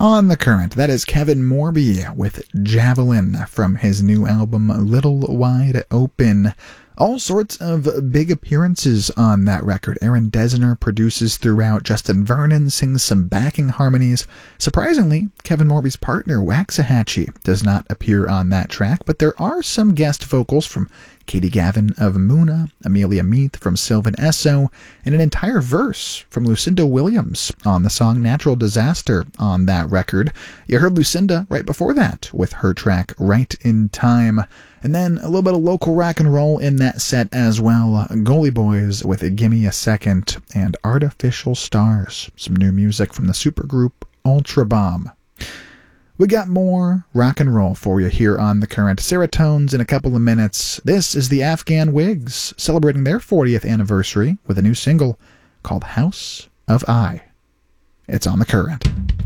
On the Current, that is Kevin Morby with Javelin from his new album Little Wide Open. All sorts of big appearances on that record. Aaron Dessner produces throughout. Justin Vernon sings some backing harmonies. Surprisingly, Kevin Morby's partner, Waxahachie, does not appear on that track, but there are some guest vocals from Katie Gavin of Muna, Amelia Meath from Sylvan Esso, and an entire verse from Lucinda Williams on the song Natural Disaster on that record. You heard Lucinda right before that with her track Right in Time. And then a little bit of local rock and roll in that set as well. Goalie Boys with Gimme a Second and Artificial Stars. Some new music from the supergroup Ultra Bomb. We got more rock and roll for you here on The Current. Serotones in a couple of minutes. This is the Afghan Wigs celebrating their 40th anniversary with a new single called House of I. It's on The Current.